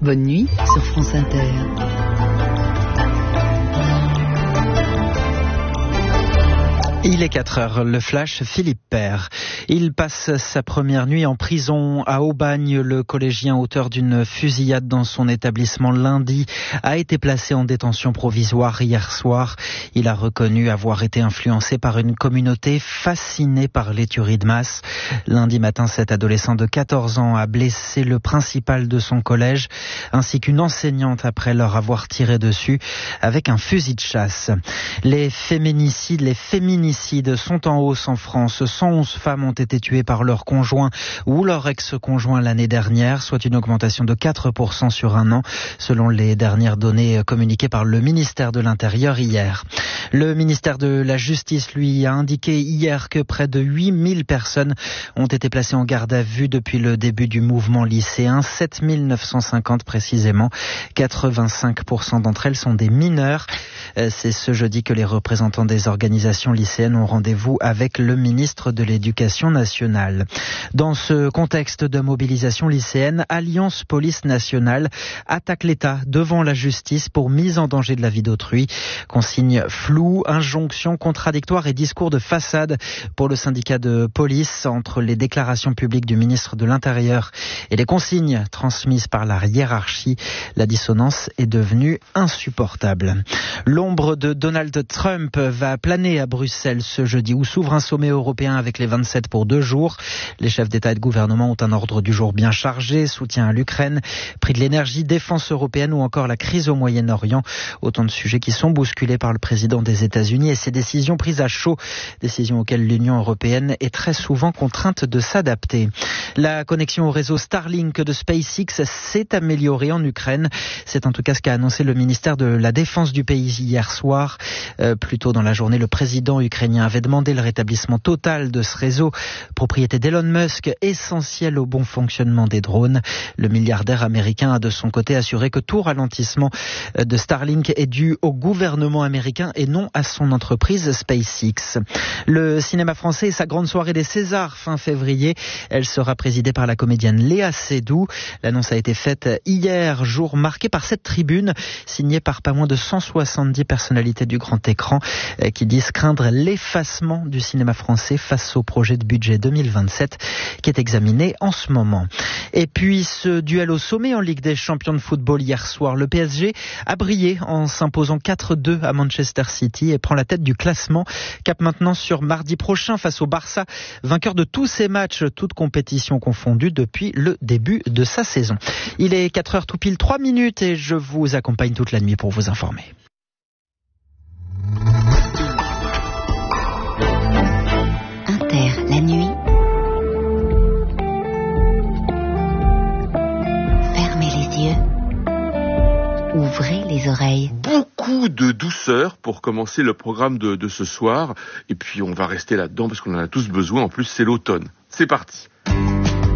Bonne nuit sur France Inter. Il est 4 heures, le flash, Philippe Père. Il passe sa première nuit en prison à Aubagne. Le collégien auteur d'une fusillade dans son établissement lundi a été placé en détention provisoire hier soir. Il a reconnu avoir été influencé par une communauté fascinée par les tueries de masse. Lundi matin, cet adolescent de 14 ans a blessé le principal de son collège ainsi qu'une enseignante après leur avoir tiré dessus avec un fusil de chasse. Les féminicides sont en hausse en France. 111 femmes ont été tuées par leur conjoint ou leur ex-conjoint l'année dernière, soit une augmentation de 4% sur un an, selon les dernières données communiquées par le ministère de l'Intérieur hier. Le ministère de la Justice, lui, a indiqué hier que près de 8000 personnes ont été placées en garde à vue depuis le début du mouvement lycéen, 7950 précisément. 85% d'entre elles sont des mineurs. C'est ce jeudi que les représentants des organisations lycéennes ont rendez-vous avec le ministre de l'Éducation nationale. Dans ce contexte de mobilisation lycéenne, Alliance Police Nationale attaque l'État devant la justice pour mise en danger de la vie d'autrui. Consignes floues, injonctions contradictoires et discours de façade pour le syndicat de police entre les déclarations publiques du ministre de l'Intérieur et les consignes transmises par la hiérarchie. La dissonance est devenue insupportable. L'ombre de Donald Trump va planer à Bruxelles ce jeudi où s'ouvre un sommet européen avec les 27 pour 2 jours. Les chefs d'État et de gouvernement ont un ordre du jour bien chargé, soutien à l'Ukraine, prix de l'énergie, défense européenne ou encore la crise au Moyen-Orient. Autant de sujets qui sont bousculés par le président des États-Unis et ses décisions prises à chaud, décisions auxquelles l'Union européenne est très souvent contrainte de s'adapter. La connexion au réseau Starlink de SpaceX s'est améliorée en Ukraine. C'est en tout cas ce qu'a annoncé le ministère de la Défense du pays hier soir. Plus tôt dans la journée, le président ukrainien avait demandé le rétablissement total de ce réseau, propriété d'Elon Musk, essentiel au bon fonctionnement des drones. Le milliardaire américain a de son côté assuré que tout ralentissement de Starlink est dû au gouvernement américain et non à son entreprise SpaceX. Le cinéma français et sa grande soirée des Césars fin février. Elle sera présidée par la comédienne Léa Seydoux. L'annonce a été faite hier, jour marqué par cette tribune signée par pas moins de 170 personnalités du grand écran qui disent craindre l'effacement du cinéma français face au projet de budget 2027 qui est examiné en ce moment. Et puis ce duel au sommet en Ligue des Champions de football hier soir. Le PSG a brillé en s'imposant 4-2 à Manchester City et prend la tête du classement. Cap maintenant sur mardi prochain face au Barça, vainqueur de tous ses matchs, toutes compétitions confondues depuis le début de sa saison. Il est 4 heures tout pile 3 minutes et je vous accompagne toute la nuit pour vous informer. Inter, la nuit. Fermez les yeux. Ouvrez les oreilles. Beaucoup de douceur pour commencer le programme de ce soir. Et puis on va rester là-dedans parce qu'on en a tous besoin. En plus, c'est l'automne. C'est parti.